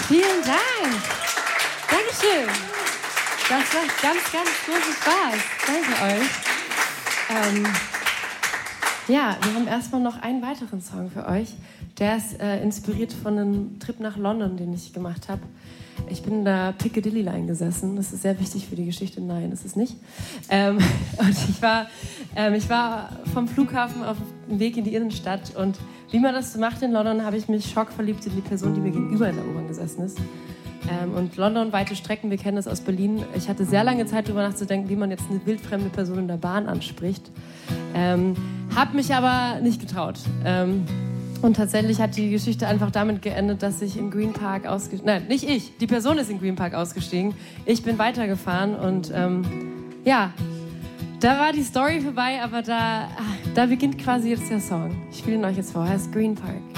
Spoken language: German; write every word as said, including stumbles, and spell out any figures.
Vielen Dank. Dankeschön. Das macht ganz, ganz großen Spaß. Danke euch. Ähm, ja, wir haben erstmal noch einen weiteren Song für euch. Der ist äh, inspiriert von einem Trip nach London, den ich gemacht habe. Ich bin in der Piccadilly Line gesessen. Das ist sehr wichtig für die Geschichte. Nein, das ist nicht. Ähm, und ich war, ähm, ich war vom Flughafen auf dem Weg in die Innenstadt. Und wie man das macht in London, habe ich mich schockverliebt in die Person, die mir gegenüber in der U-Bahn gesessen ist. Ähm, und London, weite Strecken, wir kennen das aus Berlin. Ich hatte sehr lange Zeit, darüber nachzudenken, wie man jetzt eine wildfremde Person in der Bahn anspricht. Ähm, hab mich aber nicht getraut. Ähm, Und tatsächlich hat die Geschichte einfach damit geendet, dass ich in Green Park ausgestiegen... Nein, nicht ich. Die Person ist in Green Park ausgestiegen. Ich bin weitergefahren und ähm, ja, da war die Story vorbei, aber da, da beginnt quasi jetzt der Song. Ich spiele ihn euch jetzt vor. Er heißt Green Park.